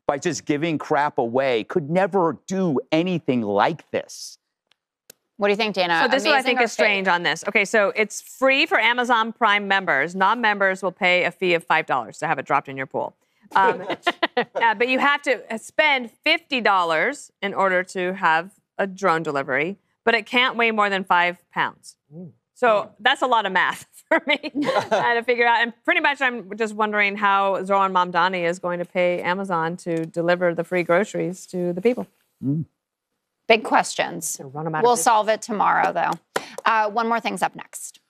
by just giving crap away could never do anything like this. What do you think, Dana? So this is what I think is strange on this. Okay, so it's free for Amazon Prime members. Non-members will pay a fee of $5 to have it dropped in your pool. But you have to spend $50 in order to have a drone delivery, but it can't weigh more than 5 pounds. So that's a lot of math for me to figure out. And pretty much I'm just wondering how Zohran Mamdani is going to pay Amazon to deliver the free groceries to the people. Big questions. We'll solve it tomorrow, though. One more thing's up next.